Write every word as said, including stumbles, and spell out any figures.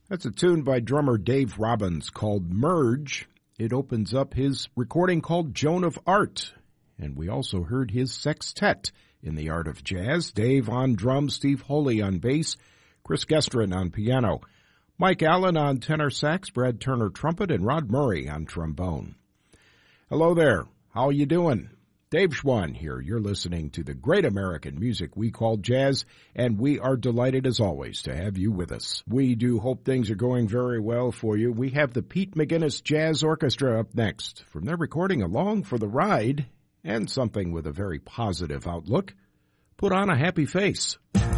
That's a tune by drummer Dave Robbins called Merge. It opens up his recording called Joan of Art. And we also heard his sextet in the art of jazz. Dave on drums, Steve Holy on bass, Chris Gestrin on piano, Mike Allen on tenor sax, Brad Turner trumpet, and Rod Murray on trombone. Hello there. How you doing? Dave Schwann here. You're listening to the great American music we call jazz, and we are delighted as always to have you with us. We do hope things are going very well for you. We have the Pete McGinnis Jazz Orchestra up next. From their recording Along for the Ride, and something with a very positive outlook, Put on a Happy Face.